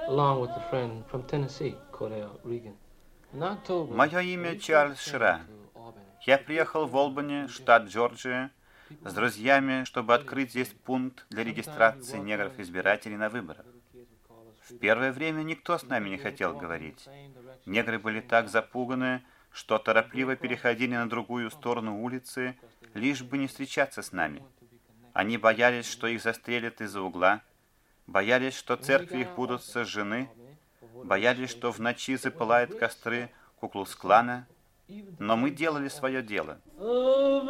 along with a friend from Tennessee, Cordell Regan. Мое имя Чарльз Шира. Я приехал в Олбани, штат Джорджия, с друзьями, чтобы открыть здесь пункт для регистрации негров-избирателей на выборах. В первое время никто с нами не хотел говорить. Негры были так запуганы, что торопливо переходили на другую сторону улицы, лишь бы не встречаться с нами. Они боялись, что их застрелят из-за угла, боялись, что церкви их будут сожжены, боялись, что в ночи запылают костры Ку-Клукс-Клана, но мы делали свое дело.